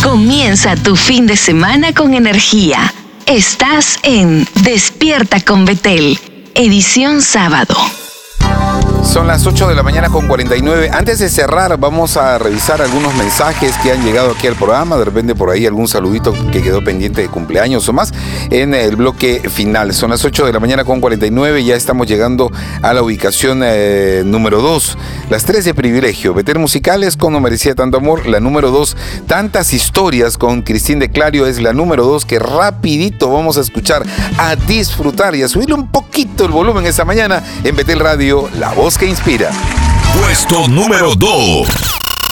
Comienza tu fin de semana con energía. Estás en Despierta con Betel, edición sábado. Son las 8 de la mañana con 49. Antes de cerrar, vamos a revisar algunos mensajes que han llegado aquí al programa. De repente por ahí algún saludito que quedó pendiente de cumpleaños o más en el bloque final. Son las 8 de la mañana con 49. Ya estamos llegando a la ubicación número 2. Las 3 de privilegio. Betel Musicales con No Merecía Tanto Amor. La número 2. Tantas Historias con Cristín de Clario es la número 2, que rapidito vamos a escuchar, a disfrutar y a subirle un poquito el volumen esta mañana en Betel Radio, la voz que inspira. Puesto número 2.